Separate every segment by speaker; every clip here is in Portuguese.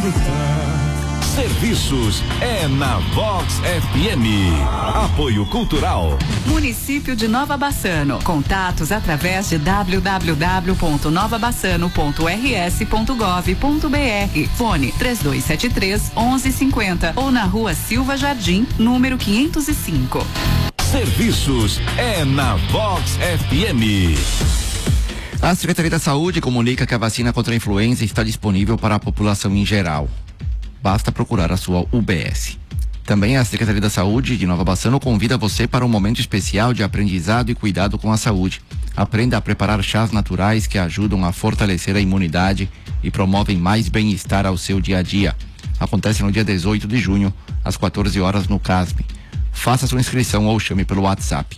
Speaker 1: Serviços é na Vox FM. Apoio Cultural.
Speaker 2: Município de Nova Bassano. Contatos através de www.novabassano.rs.gov.br. Fone 3273-1150 ou na Rua Silva Jardim, número 505.
Speaker 1: Serviços é na Vox FM.
Speaker 3: A Secretaria da Saúde comunica que a vacina contra a influenza está disponível para a população em geral. Basta procurar a sua UBS. Também a Secretaria da Saúde de Nova Bassano convida você para um momento especial de aprendizado e cuidado com a saúde. Aprenda a preparar chás naturais que ajudam a fortalecer a imunidade e promovem mais bem-estar ao seu dia a dia. Acontece no dia 18 de junho, às 14 horas no CASB. Faça sua inscrição ou chame pelo WhatsApp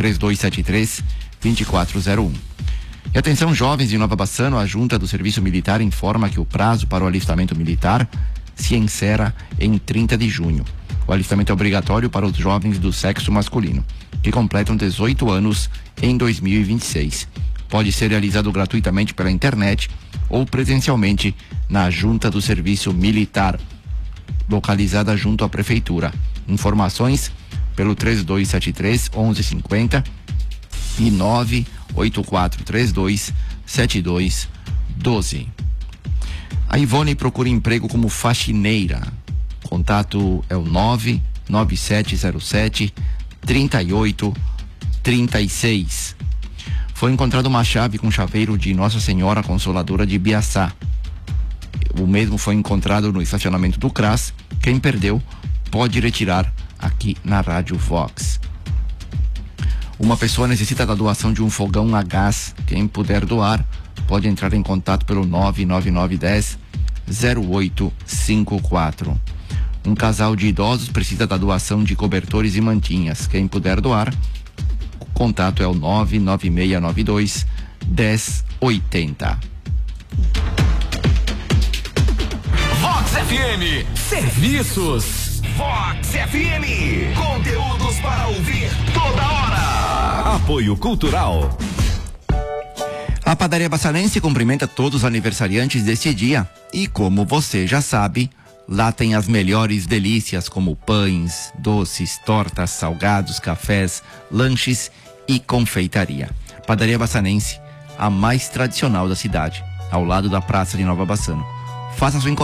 Speaker 3: 3273-2401. E atenção, jovens de Nova Bassano, a Junta do Serviço Militar informa que o prazo para o alistamento militar se encerra em 30 de junho. O alistamento é obrigatório para os jovens do sexo masculino, que completam 18 anos em 2026. Pode ser realizado gratuitamente pela internet ou presencialmente na Junta do Serviço Militar, localizada junto à Prefeitura. Informações pelo 3273-1150 e 98432-7212. A Ivone procura emprego como faxineira. Contato é o 99707-3836. Foi encontrada uma chave com chaveiro de Nossa Senhora Consoladora de Ibiaçá. O mesmo foi encontrado no estacionamento do CRAS. Quem perdeu pode retirar aqui na Rádio Vox. Uma pessoa necessita da doação de um fogão a gás. Quem puder doar pode entrar em contato pelo 99910-0854. Um casal de idosos precisa da doação de cobertores e mantinhas. Quem puder doar, o contato é o 99692-1080.
Speaker 1: Vox FM. Serviços. Vox FM. Conteúdos para ouvir toda hora. Apoio Cultural.
Speaker 3: A Padaria Bassanense cumprimenta todos os aniversariantes deste dia e, como você já sabe, lá tem as melhores delícias como pães, doces, tortas, salgados, cafés, lanches e confeitaria. Padaria Bassanense, a mais tradicional da cidade, ao lado da Praça de Nova Bassano. Faça sua encomenda